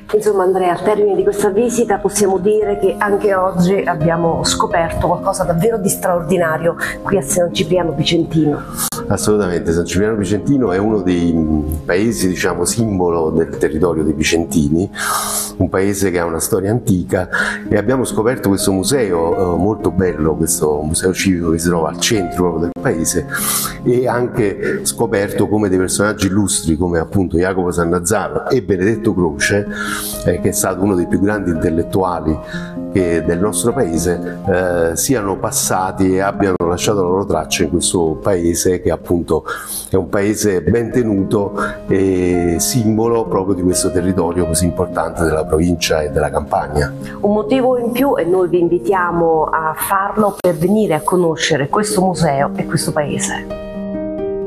Insomma Andrea, al termine di questa visita possiamo dire che anche oggi abbiamo scoperto qualcosa davvero di straordinario qui a San Cipriano Picentino. Assolutamente, San Cipriano Picentino è uno dei paesi, diciamo, simbolo del territorio dei Picentini, un paese che ha una storia antica, e abbiamo scoperto questo museo molto bello, questo museo civico che si trova al centro proprio del paese, e anche scoperto come dei personaggi illustri come appunto Jacopo Sannazzaro e Benedetto Croce, che è stato uno dei più grandi intellettuali del nostro paese, siano passati e abbiano lasciato la loro traccia in questo paese, che appunto è un paese ben tenuto e simbolo proprio di questo territorio così importante della provincia e della Campania. Un motivo in più, e noi vi invitiamo a farlo, per venire a conoscere questo museo e questo paese.